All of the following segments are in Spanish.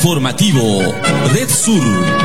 Informativo Red Sur.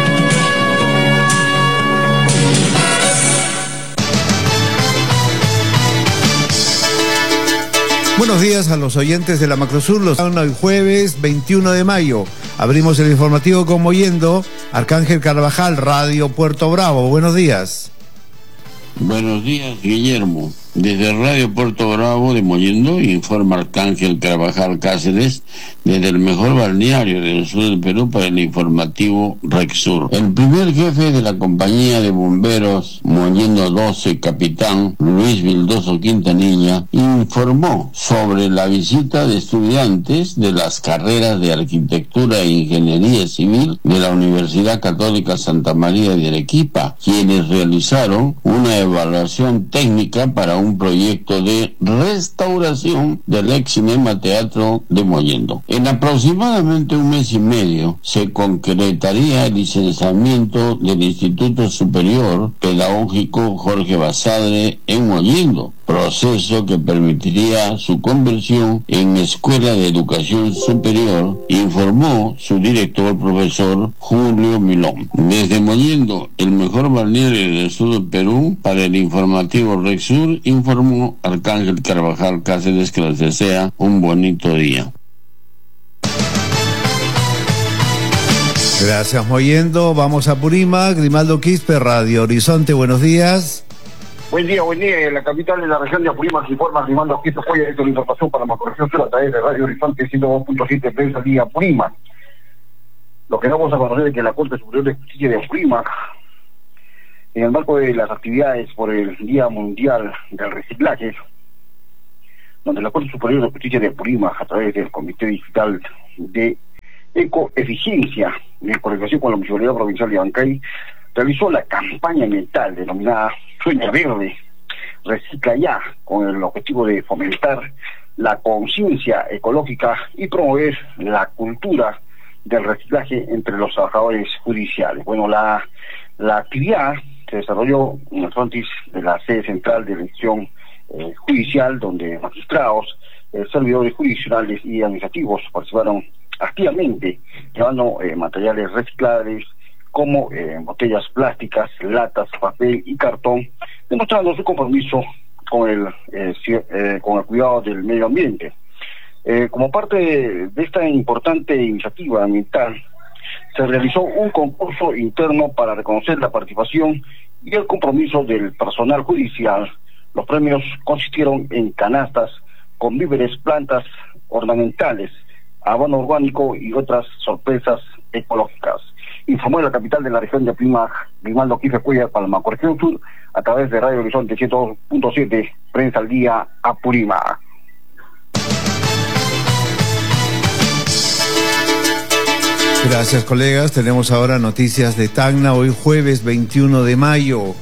Buenos días a los oyentes de la Macrosur. Hoy jueves 21 de mayo. Abrimos el informativo con Mollendo. Arcángel Carvajal, Radio Puerto Bravo. Buenos días. Buenos días, Guillermo. Desde Radio Puerto Bravo de Mollendo informa Arcángel Carvajal Cáceres desde el mejor balneario del sur del Perú para el informativo Rexur. El primer jefe de la compañía de bomberos Mollendo 12, capitán Luis Vildoso Quintanilla, informó sobre la visita de estudiantes de las carreras de Arquitectura e Ingeniería Civil de la Universidad Católica Santa María de Arequipa, quienes realizaron una evaluación técnica para un proyecto de restauración del ex Cinema Teatro de Mollendo. En aproximadamente un mes y medio se concretaría el licenciamiento del Instituto Superior Pedagógico Jorge Basadre en Mollendo, proceso que permitiría su conversión en Escuela de Educación Superior, informó su director, profesor Julio Milón. Desde Mollendo, el mejor balneario del sur del Perú, para el informativo Rexur, informó Arcángel Carvajal Cáceres, que les desea un bonito día. Gracias, Mollendo. Vamos a Purímac. Grimaldo Quispe, Radio Horizonte. Buenos días. Buen día. En la capital de la región de Apurímac se informa Grimaldo Quispe, fue de la información para la Macrosur a través de Radio Horizonte 102.7 Prensa Día Apurímac. Lo que vamos a conocer es que la Corte Superior de Justicia de Apurímac, en el marco de las actividades por el Día Mundial del Reciclaje, donde la Corte Superior de Justicia de Apurímac, a través del Comité Digital de Ecoeficiencia, en coordinación con la Municipalidad Provincial de Abancay, realizó la campaña ambiental denominada Sueña Verde, Recicla Ya, con el objetivo de fomentar la conciencia ecológica y promover la cultura del reciclaje entre los trabajadores judiciales. Bueno, la actividad se desarrolló en el frontis de la sede central de la institución judicial, donde magistrados, servidores judiciales y administrativos participaron activamente, llevando materiales reciclables como botellas plásticas, latas, papel y cartón, demostrando su compromiso con el cuidado del medio ambiente. Como parte de esta importante iniciativa ambiental, se realizó un concurso interno para reconocer la participación y el compromiso del personal judicial. Los premios consistieron en canastas con víveres, plantas ornamentales, abono orgánico y otras sorpresas ecológicas. Informó de la capital de la región de Apurímac, Grimaldo Quispe Cuellar, para la Macrosur Sur, a través de Radio Horizonte 102.7 Prensa al Día Apurímac. Gracias, colegas. Tenemos ahora noticias de Tacna. Hoy jueves 21 de mayo.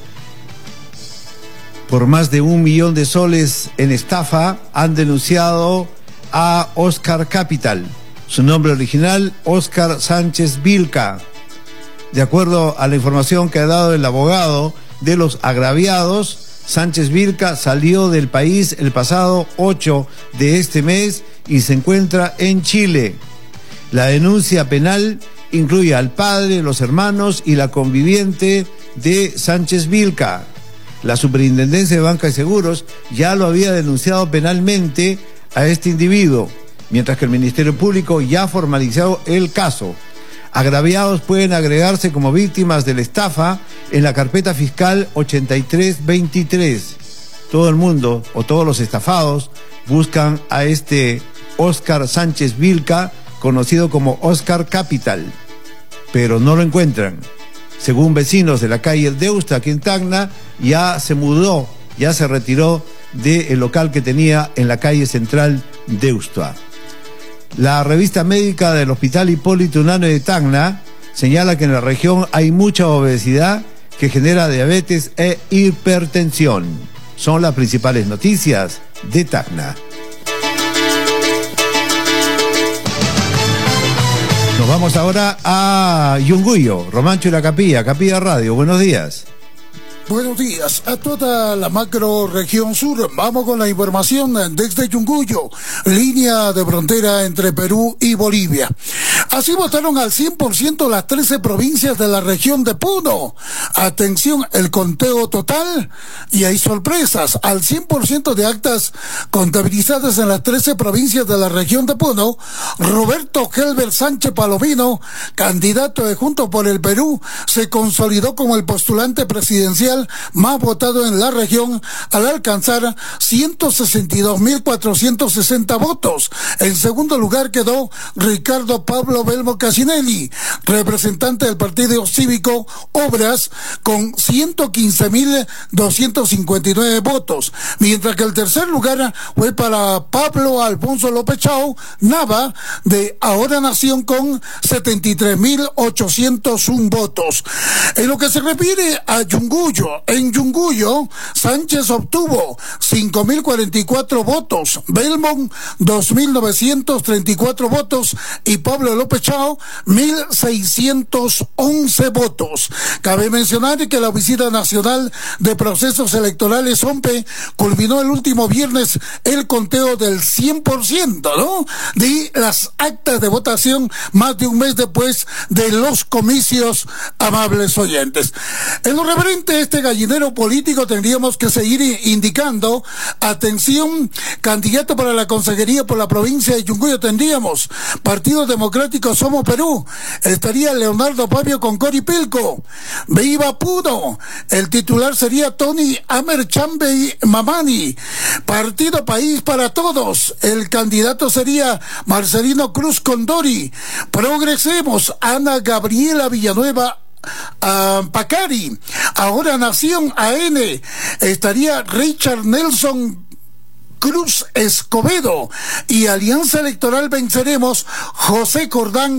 Por más de 1 millón de soles en estafa han denunciado a Oscar Capital. Su nombre original, Oscar Sánchez Vilca. De acuerdo a la información que ha dado el abogado de los agraviados, Sánchez Vilca salió del país el pasado 8 de este mes y se encuentra en Chile. La denuncia penal incluye al padre, los hermanos y la conviviente de Sánchez Vilca. La Superintendencia de Banca y Seguros ya lo había denunciado penalmente a este individuo, mientras que el Ministerio Público ya ha formalizado el caso. Agraviados pueden agregarse como víctimas de la estafa en la carpeta fiscal 8323. Todo el mundo o todos los estafados buscan a este Oscar Sánchez Vilca, conocido como Oscar Capital, pero no lo encuentran. Según vecinos de la calle Deusta, aquí en Tacna, ya se mudó, ya se retiró del local que tenía en la calle central Deusta. La revista médica del Hospital Hipólito Unanue de Tacna señala que en la región hay mucha obesidad que genera diabetes e hipertensión. Son las principales noticias de Tacna. Nos vamos ahora a Yunguyo, Romancho y la Capilla, Capilla Radio. Buenos días. Buenos días a toda la macro región sur. Vamos con la información desde Yunguyo, línea de frontera entre Perú y Bolivia. Así votaron al 100% las 13 provincias de la región de Puno. Atención, el conteo total, y hay sorpresas, al 100% de actas contabilizadas en las 13 provincias de la región de Puno, Roberto Helber Sánchez Palomino, candidato de Juntos por el Perú, se consolidó como el postulante presidencial más votado en la región al alcanzar 162.460 votos. En segundo lugar quedó Ricardo Pablo Belmo Casinelli, representante del Partido Cívico Obras, con 115.259 votos, mientras que el tercer lugar fue para Pablo Alfonso López Chao Nava, de Ahora Nación, con 73.801 votos. En lo que se refiere a Yunguyo, en Yunguyo, Sánchez obtuvo 5.044 votos, Belmont 2.934 votos y Pablo López Chao 1.611 votos. Cabe mencionar que la Oficina Nacional de Procesos Electorales, OMPE, culminó el último viernes el conteo del 100%, ¿no?, de las actas de votación, más de un mes después de los comicios, amables oyentes. En lo referente a este gallinero político, tendríamos que seguir indicando, atención, candidato para la consejería por la provincia de Yunguyo, tendríamos Partido Democrático Somos Perú, estaría Leonardo Pavio con Coripilco. Viva Puno, el titular sería Tony Amerchambe Mamani. Partido País para Todos, el candidato sería Marcelino Cruz Condori. Progresemos, Ana Gabriela Villanueva Pacari. Ahora Nación AN, estaría Richard Nelson Cruz Escobedo, y Alianza Electoral Venceremos, José Cordán